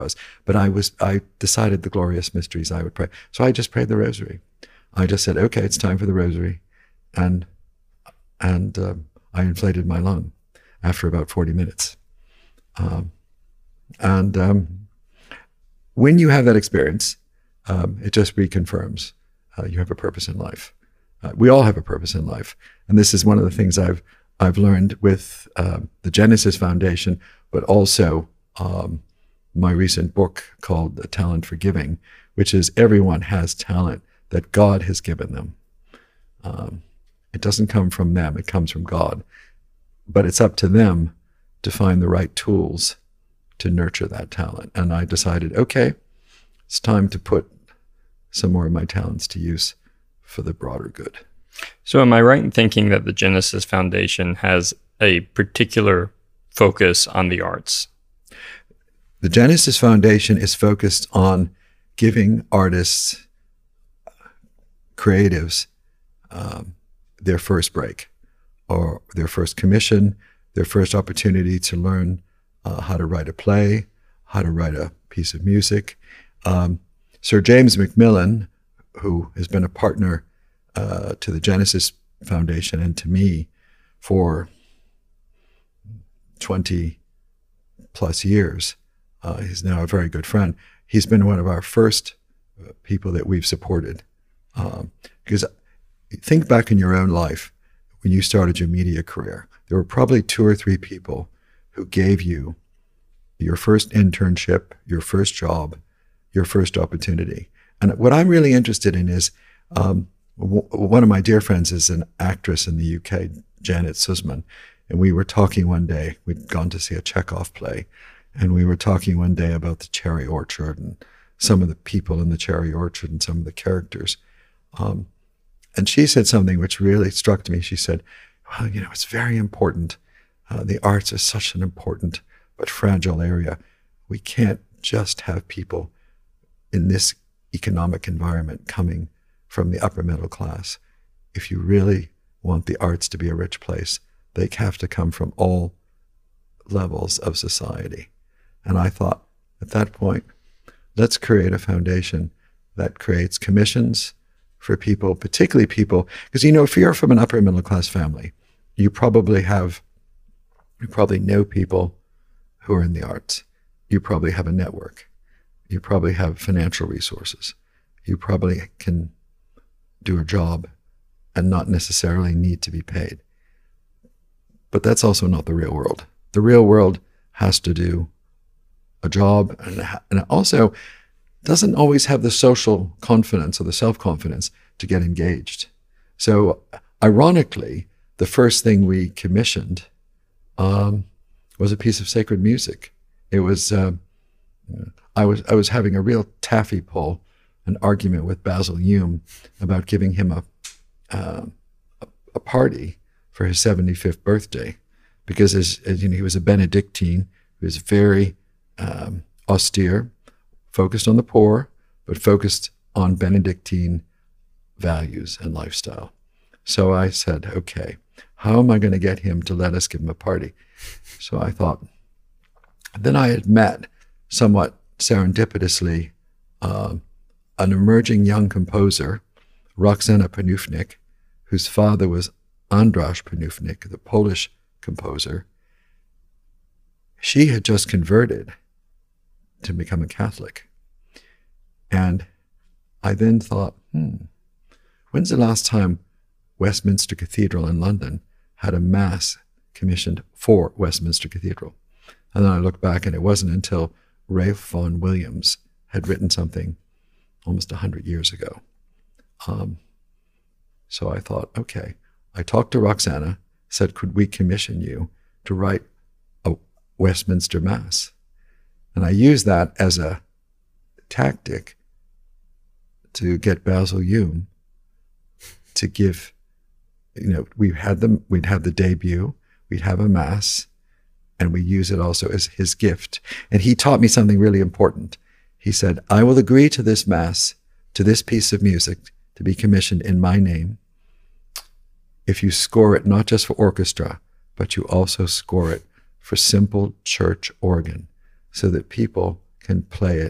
was. But I decided the glorious mysteries I would pray. So I just prayed the rosary. I just said, okay, it's time for the rosary. And I inflated my lung after about 40 minutes. When you have that experience, it just reconfirms you have a purpose in life. We all have a purpose in life. And this is one of the things I've learned with the Genesis Foundation, but also my recent book called A Talent for Giving, which is everyone has talent that God has given them. It doesn't come from them, it comes from God. But it's up to them to find the right tools to nurture that talent. And I decided, okay, it's time to put some more of my talents to use for the broader good. So am I right in thinking that the Genesis Foundation has a particular focus on the arts? The Genesis Foundation is focused on giving artists, creatives, their first break or their first commission, their first opportunity to learn how to write a play, how to write a piece of music. Sir James Macmillan, who has been a partner to the Genesis Foundation and to me for 20 plus years, he's now a very good friend. He's been one of our first people that we've supported. Because think back in your own life when you started your media career, there were probably 2 or 3 people who gave you your first internship, your first job, your first opportunity. And what I'm really interested in is, one of my dear friends is an actress in the UK, Janet Sussman, and we were talking one day, we'd gone to see a Chekhov play, and we were talking one day about the cherry orchard and some of the people in the cherry orchard and some of the characters. And she said something which really struck me. She said, well, it's very important. The arts are such an important but fragile area. We can't just have people in this economic environment coming from the upper middle class. If you really want the arts to be a rich place, they have to come from all levels of society. And I thought, at that point, let's create a foundation that creates commissions for people, particularly people, because if you're from an upper middle class family, you probably know people who are in the arts. You probably have a network. You probably have financial resources. You probably can do a job and not necessarily need to be paid. But that's also not the real world. The real world has to do a job and also doesn't always have the social confidence or the self-confidence to get engaged. So ironically, the first thing we commissioned was a piece of sacred music. It was, I was having a real taffy pull, an argument with Basil Hume about giving him a party for his 75th birthday, because as he was a Benedictine, he was very austere, focused on the poor, but focused on Benedictine values and lifestyle. So I said, okay, how am I going to get him to let us give him a party? So I thought, then I had met somewhat serendipitously an emerging young composer, Roxana Panufnik, whose father was Andras Panufnik, the Polish composer. She had just converted to become a Catholic. And I then thought, when's the last time Westminster Cathedral in London had a mass commissioned for Westminster Cathedral? And then I looked back, and it wasn't until Ralph Vaughan Williams had written something almost 100 years ago. So I thought, okay. I talked to Roxana, said, could we commission you to write a Westminster Mass? And I used that as a tactic to get Basil Hume to give, we'd have the debut, we'd have a Mass, and we use it also as his gift. And he taught me something really important. He said, I will agree to this Mass, to this piece of music, to be commissioned in my name, if you score it not just for orchestra, but you also score it for simple church organ, so that people can play